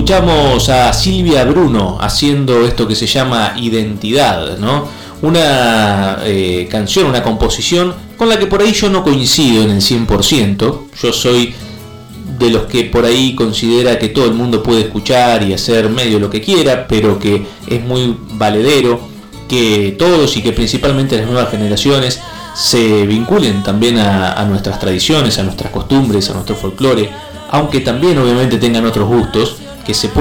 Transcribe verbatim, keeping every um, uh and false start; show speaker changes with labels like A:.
A: escuchamos a Silvia Bruno haciendo esto que se llama Identidad, ¿no? Una eh, canción, una composición con la que por ahí yo no coincido en el cien por ciento. Yo soy de los que por ahí considera que todo el mundo puede escuchar y hacer medio lo que quiera, pero que es muy valedero que todos y que principalmente las nuevas generaciones se vinculen también a, a nuestras tradiciones, a nuestras costumbres, a nuestro folclore, aunque también obviamente tengan otros gustos que se pueden